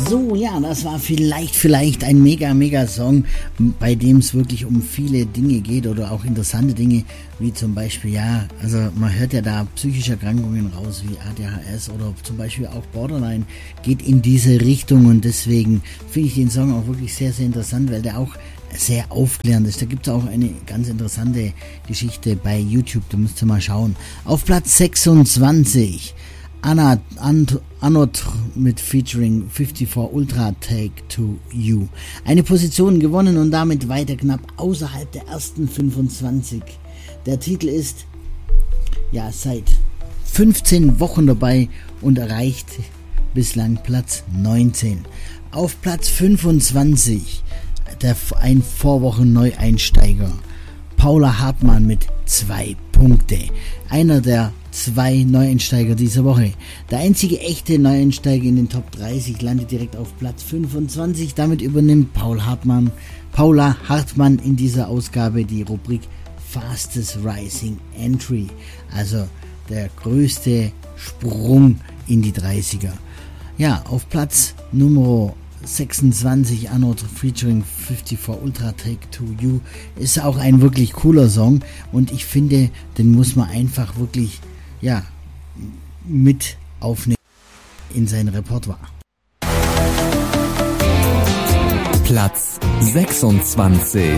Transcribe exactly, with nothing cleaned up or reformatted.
So, ja, das war vielleicht, vielleicht ein mega, mega Song, bei dem es wirklich um viele Dinge geht oder auch interessante Dinge, wie zum Beispiel, ja, also man hört ja da psychische Erkrankungen raus, wie A D H S oder zum Beispiel auch Borderline, geht in diese Richtung und deswegen finde ich den Song auch wirklich sehr, sehr interessant, weil der auch sehr aufklärend ist. Da gibt es auch eine ganz interessante Geschichte bei YouTube, da müsst ihr mal schauen. Auf Platz sechsundzwanzig, Anna, Ant, Anot mit Featuring fünfundfünfzig Ultra Take to You. Eine Position gewonnen und damit weiter knapp außerhalb der ersten fünfundzwanzig. Der Titel ist ja seit fünfzehn Wochen dabei und erreicht bislang Platz neunzehn. Auf Platz fünfundzwanzig der ein Vorwochen Neueinsteiger Paula Hartmann mit zwei Punkte. Einer der zwei Neueinsteiger dieser Woche. Der einzige echte Neueinsteiger in den Top dreißig landet direkt auf Platz fünfundzwanzig. Damit übernimmt Paul Hartmann, Paula Hartmann in dieser Ausgabe die Rubrik Fastest Rising Entry. Also der größte Sprung in die dreißiger. Ja, auf Platz Nummer sechsundzwanzig, Anot featuring fünfundfünfzig Ultra Take to You, ist auch ein wirklich cooler Song und ich finde, den muss man einfach wirklich, ja, mit aufnehmen in sein Repertoire. Platz sechsundzwanzig.